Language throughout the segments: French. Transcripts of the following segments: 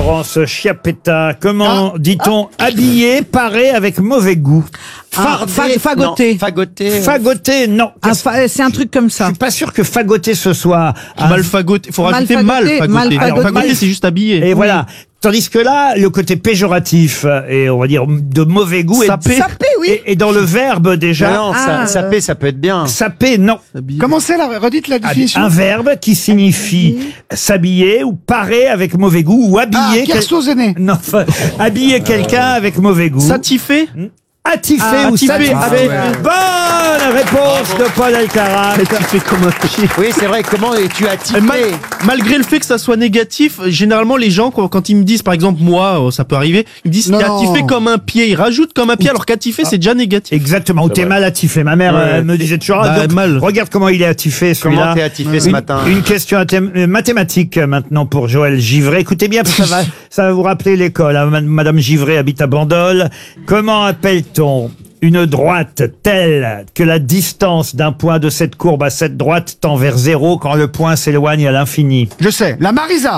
Laurence Chiappetta, comment dit-on habillé, paré avec mauvais goût? Fagoté. Fagoté, non. C'est un truc comme ça. Je suis pas sûr que fagoter ce soit Mal fagoté. Faut rajouter mal fagoté. Mal Fagoté, c'est juste habillé. Et voilà. Tandis que là, le côté péjoratif et on va dire de mauvais goût Sapé, oui. est dans le verbe déjà. Non, saper, ça peut être bien. Saper, non. Comment c'est là? Redites la définition. Un verbe qui signifie s'habiller ou parer avec mauvais goût ou habiller. Kersozéné. Non, enfin, habiller quelqu'un avec mauvais goût. Satifé. Attifé ou attifé, satisfait. ouais. Bonne réponse de Paul Alcarat. Satifé comme un pied. Oui, c'est vrai. Comment es-tu attifé? Malgré le fait que ça soit négatif, généralement les gens quand ils me disent, par exemple moi, ça peut arriver, ils me disent t'es attifé comme un pied, ils rajoutent comme un pied alors qu'attifé c'est déjà négatif. Exactement, ou t'es mal attifé. Ma mère me disait toujours, mal. Regarde comment il est attifé celui-là. Comment t'es attifé ce matin? Une question mathématique maintenant pour Joël Givray. Écoutez bien, parce que ça va vous rappeler l'école. Hein. Madame Givray habite à Bandol. Comment appelle-t-on une droite telle que la distance d'un point de cette courbe à cette droite tend vers zéro quand le point s'éloigne à l'infini? Je sais. La Marisa.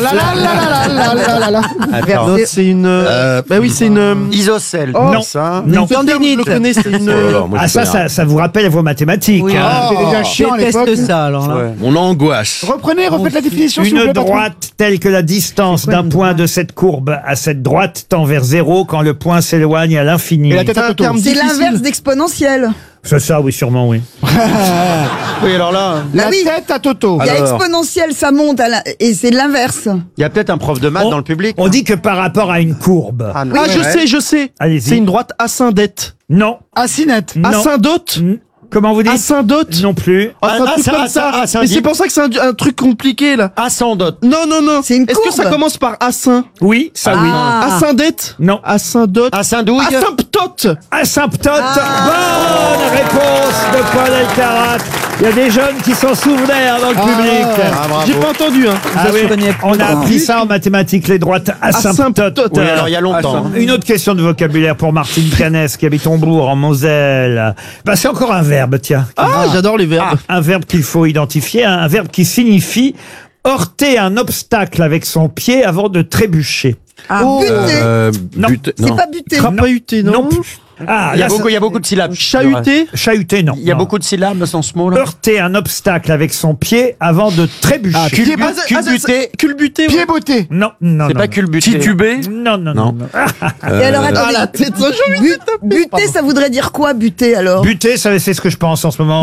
Attends. C'est une. Bah oui, c'est une. Isocèle. Non. Ça. Non. Je le connais, c'est une. Ça vous rappelle vos mathématiques. Oui. hein. C'était déjà chiant à l'époque. Déteste ça alors là. Ouais. Mon angoisse. Reprenez, refaites la définition s'il vous Une plaît, patron. droite telle que la distance d'un point de cette courbe à cette droite tend vers zéro quand le point s'éloigne à l'infini. Et la tête à Toto. C'est l'inverse d'exponentiel. C'est ça, oui, sûrement, oui. Oui, alors là, La oui. tête à Toto. Il y a Alors. exponentiel, ça monte, et c'est l'inverse. il y a peut-être un prof de maths dans le public. On dit que par rapport à une courbe. Ah, non. Ah, je sais. Allez-y. C'est une droite ascendette. Non. Assinette. Non. Ascendote. Comment vous dites? Ascendote. Non plus. Ah, c'est un truc comme ça. Mais c'est pour ça que c'est un truc compliqué là. Ascendote. Non. C'est une Est-ce que ça courbe. commence par assin? Oui, ça oui. Ascendette? Non. Ascendote. Ascendouille. Asymptote. Asymptote. Bonne réponse de Paul Alcarat. Il y a des jeunes qui s'en souvenaient dans le public. J'ai pas entendu, hein. Ah oui, on a appris ça en mathématiques, les droites asymptotes. Asymptote. Oui, alors il y a longtemps. Une autre question de vocabulaire pour Martine Canès qui habite Hombourg en Moselle. Bah, c'est encore un verbe, tiens. Ah, j'adore les verbes. Un verbe qu'il faut identifier, un verbe qui signifie heurter un obstacle avec son pied avant de trébucher. Buter. Non. C'est pas buter. Crapahuté, non? Non plus. Ah, Il y a là, beaucoup de syllabes. Chahuté? chahuter, non. Il y a Non. beaucoup de syllabes dans ce mot-là. Heurter un obstacle avec son pied avant de trébucher. Culbuté. Culbuté. Pied beauté. Non. C'est pas culbuté. Titubé. Non. Et alors, attendez. Buter, ça voudrait dire quoi, buter, alors? Buter, c'est ce que je pense en ce moment.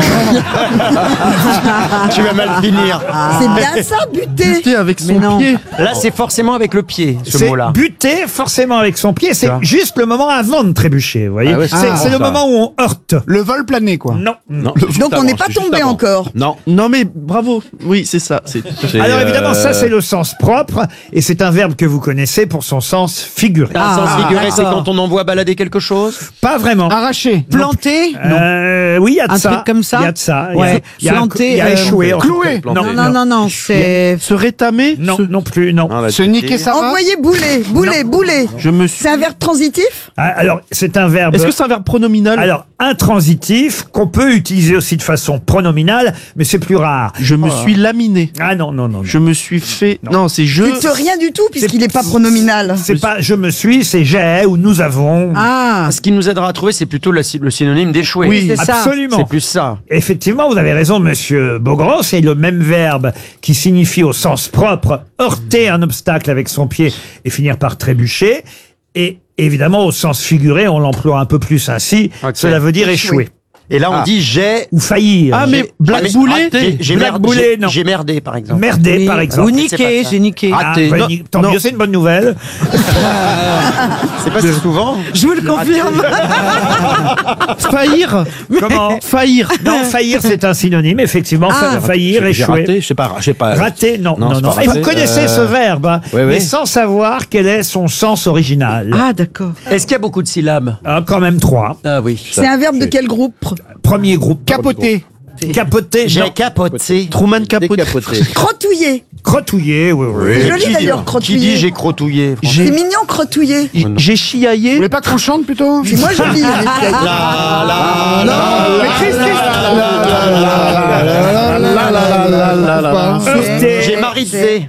Tu vas mal finir. C'est bien ça, buter. Buté avec son non. pied. Là, c'est forcément avec le pied, ce C'est mot-là. buter forcément avec son pied, c'est Ça. juste le moment avant de trébucher, vous voyez. Ah ouais, c'est le moment où on heurte. Le vol plané, quoi. Non. Donc, on n'est pas tombé encore. Non. Non, mais bravo. Oui, c'est ça. Alors évidemment, ça c'est le sens propre, et c'est un verbe que vous connaissez pour son sens figuré. Un sens figuré, c'est d'accord. quand on envoie balader quelque chose. Pas vraiment. Arraché. Planté? Oui, il y a de Un ça. truc comme ça. Il y a de ça. Ouais. Il y a Planté, il y a échoué. en tout cloué. cas. Non, c'est... Se rétamer? Non, non plus, non. Se niquer sa race. Envoyer bouler. Je me suis... C'est un verbe transitif? Ah, alors, c'est un verbe. Est-ce que c'est un verbe pronominal? Alors, intransitif, qu'on peut utiliser aussi de façon pronominale, mais c'est plus rare. Je me suis laminé. Ah non. Je me suis fait... Non, c'est je... C'est rien du tout, puisqu'il n'est pas pronominal. C'est pas je me suis, c'est j'ai ou nous avons. Ah, Ce qui nous aidera à trouver, c'est plutôt le synonyme d'échouer. Oui, c'est ça. Absolument. C'est plus ça. Effectivement, vous avez raison, monsieur Beaugrand, c'est le même verbe qui signifie au sens propre heurter un obstacle avec son pied et finir par trébucher. Et évidemment, au sens figuré, on l'emploie un peu plus ainsi. Ok. Cela veut dire échouer. Et là, on dit j'ai. Ou faillir. Ah, mais blackboulé? J'ai Blackboulé, non. J'ai merdé, par exemple. Merder, oui. par exemple. Ou C'est niqué, pas ça. j'ai niqué. Ah, bah, Non, tant non. mieux, c'est une bonne nouvelle. C'est pas si souvent. Je vous le confirme. Faillir? Comment? Faillir. Non, faillir, c'est un synonyme, effectivement. Faillir, J'ai échouer. raté, je sais pas. Raté, non. c'est pas Et vous raté. connaissez ce verbe, hein, oui. mais sans savoir quel est son sens original. Ah, d'accord. Est-ce qu'il y a beaucoup de syllabes? Ah, quand même 3. Ah oui. C'est un verbe de quel groupe? Premier groupe. Capoté. Capoter, J'ai non. capoté. Truman Capote. Crotouiller. Crotouiller, oui. C'est joli Qui d'ailleurs, dit crotouiller. j'ai crotouillé? C'est mignon, crotouiller. J'ai Vous chiaillé. voulez pas qu'on chante plutôt? C'est moi joli. Heurter. J'ai marisé.